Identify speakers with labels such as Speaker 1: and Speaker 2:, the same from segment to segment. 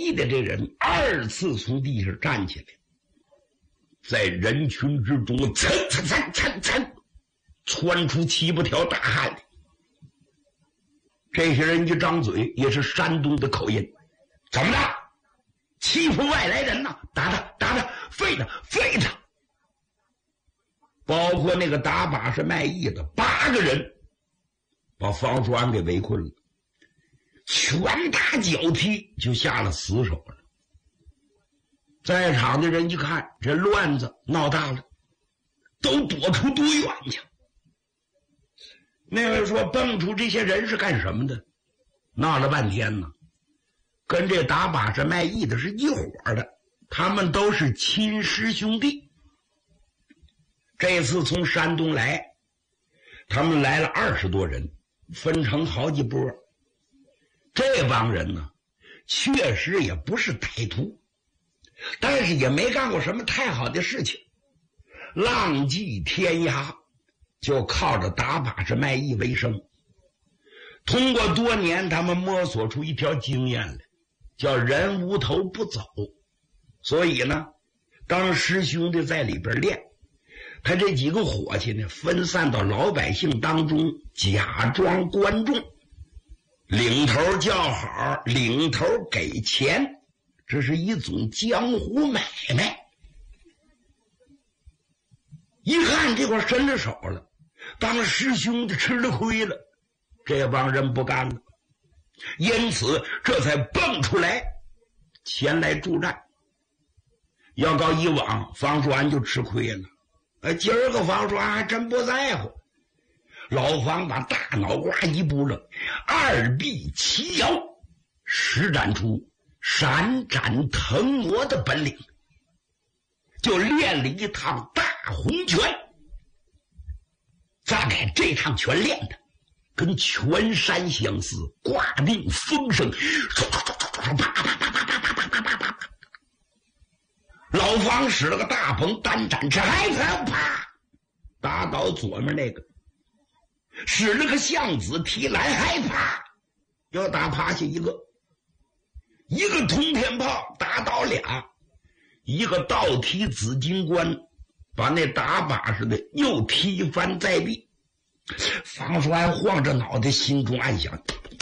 Speaker 1: 义的这人二次从地上站起来，在人群之中噌窜出7、8条大汉来。这些人一张嘴也是山东的口音，怎么的？欺负外来人呐！打他，废他！包括那个打把式卖艺的8个人，把方叔安给围困了，拳打脚踢就下了死手了。在场的人一看这乱子闹大了，都躲出多远去。那位说蹦出这些人是干什么的？闹了半天呢，跟这打把式卖艺的是一伙的，他们都是亲师兄弟。这次从山东来，他们来了20多人，分成好几波。这帮人呢，确实也不是歹徒，但是也没干过什么太好的事情，浪迹天涯，就靠着打把式卖艺为生。通过多年，他们摸索出一条经验来，叫人无头不走。所以呢，当师兄弟在里边练，他这几个伙计呢，分散到老百姓当中，假装观众，领头叫好，领头给钱，这是一种江湖买卖。一看这块伸着手了，当师兄弟吃了亏了，这帮人不干了，因此这才蹦出来前来助战。要告以往，方叔安就吃亏了，今儿个方叔安还真不在乎。老方把大脑瓜一拨了，2臂齐摇，施展出闪展腾挪的本领，就练了一趟大红拳。大概这趟拳练的跟拳山相似，挂定风声，老方使了个大鹏单展翅，啪打倒左面那个，使了个象子提篮，啪要打趴下一个通天炮打倒俩，一个倒踢紫金冠，把那打把式的又踢翻在壁。方叔安晃着脑袋，心中暗想，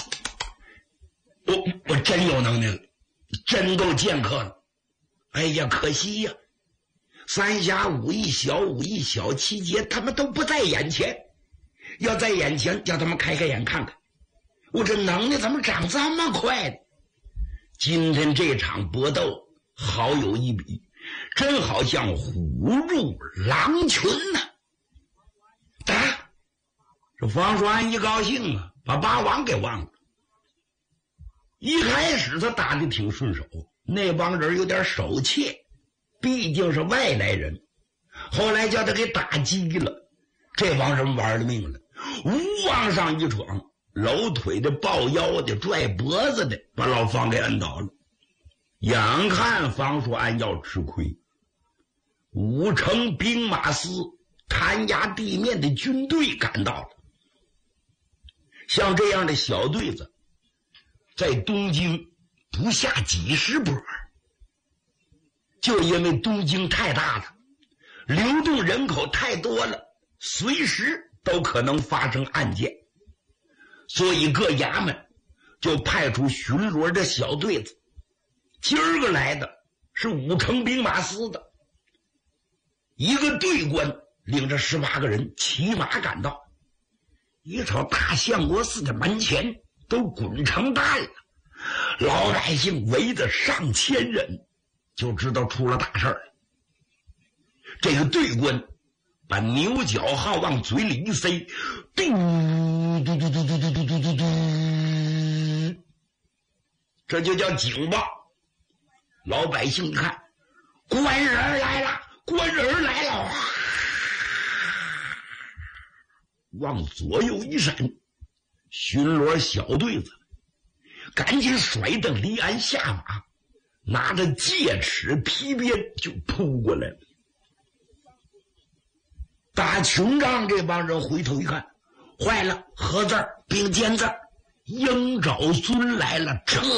Speaker 1: 我真有能耐了，真够剑客了。哎呀，可惜呀，三侠五义小七节他们都不在眼前，要在眼前叫他们开开眼看看，我这能耐怎么长这么快呢？今天这场搏斗好有一比，真好像虎入狼群呢。打！这方叔安一高兴啊，把八王给忘了。一开始他打得挺顺手，那帮人有点手怯，毕竟是外来人。后来叫他给打击了，这帮人玩了命了，往上一闯，搂腿的、抱腰的、拽脖子的，把老方给摁倒了。眼看方叔安要吃亏，5城兵马司弹压地面的军队赶到了。像这样的小队子在东京不下几十波，就因为东京太大了，流动人口太多了，随时都可能发生案件，所以各衙门就派出巡逻的小队子。今儿个来的是5城兵马司的一个队官，领着18个人骑马赶到，一瞅大相国寺的门前都滚成蛋了，老百姓围着上千人，就知道出了大事了。这个队官把牛角号往嘴里一塞，嘟嘟嘟嘟嘟嘟嘟嘟嘟，这就叫警报。老百姓一看，官人来了，官人来了，往左右一闪，巡逻小队子赶紧甩蹬离鞍下马，拿着戒尺皮鞭就扑过来了。打穷仗这帮人回头一看，坏了，何字儿、并肩字儿，鹰爪孙来了，